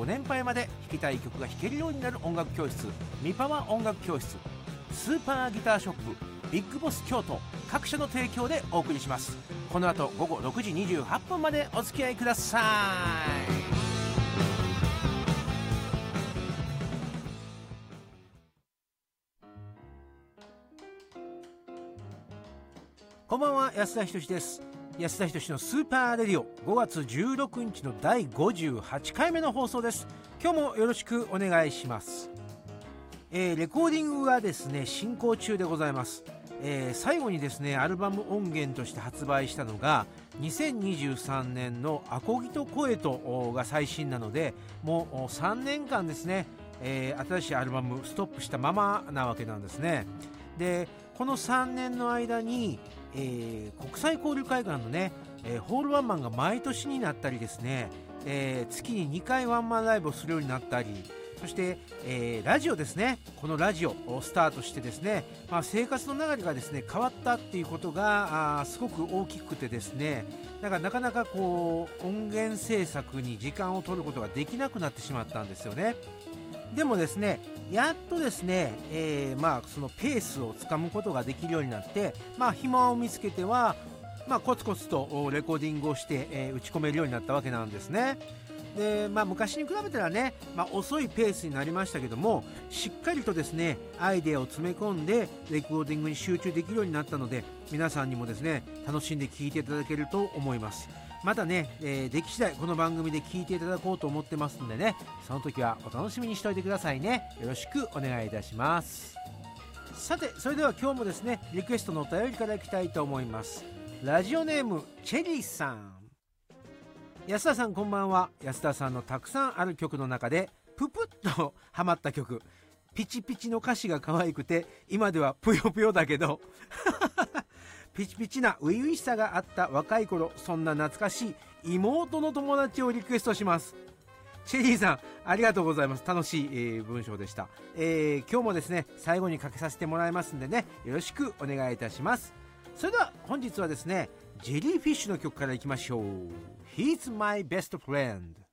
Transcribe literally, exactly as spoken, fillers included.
年配まで弾きたい曲が弾けるようになる音楽教室、ミパワ音楽教室。スーパーギターショップビッグボス京都各社の提供でお送りします。この後午後ろくじにじゅうはっぷんまでお付き合いください。こんばんは、安田仁です。安田仁のスーパーレディオ、ごがつじゅうろくにちのだいごじゅうはちかいめの放送です。今日もよろしくお願いします。えー、レコーディングはですね進行中でございます。えー、最後にですねアルバム音源として発売したのがにせんにじゅうさんねんのアコギと声とが最新なので、もうさんねんかんですね、えー、新しいアルバムストップしたままなわけなんですね。でこのさんねんの間に、えー、国際交流会館のね、えー、ホールワンマンが毎年になったりですね、えー、月ににかいワンマンライブをするようになったり、そして、えー、ラジオですね、このラジオをスタートしてですね、まあ、生活の流れがですね変わったっていうことがあすごく大きくてですね、だからなかなかこう音源制作に時間を取ることができなくなってしまったんですよね。でもですねやっとですね、えー、まあそのペースをつかむことができるようになって、まあ暇を見つけては、まあ、コツコツとレコーディングをして、えー、打ち込めるようになったわけなんですね。で、まあ、昔に比べたらね、まあ、遅いペースになりましたけども、しっかりとですねアイデアを詰め込んでレコーディングに集中できるようになったので、皆さんにもですね楽しんで聴いていただけると思います。またね、えー、でき次第この番組で聴いていただこうと思ってますんでね、その時はお楽しみにしておいてくださいね。よろしくお願いいたします。さて、それでは今日もですねリクエストのお便りからいきたいと思います。ラジオネームチェリーさん。安田さんこんばんは。安田さんのたくさんある曲の中でププッとハマった曲、ピチピチの歌詞が可愛くて今ではぷよぷよだけどピチピチな初々しさがあった若い頃、そんな懐かしい妹の友達をリクエストします。チェリーさんありがとうございます。楽しい、えー、文章でした。えー、今日もですね最後にかけさせてもらいますんでね、よろしくお願いいたします。それでは本日はですねジェリーフィッシュの曲からいきましょう。 He's my best friend。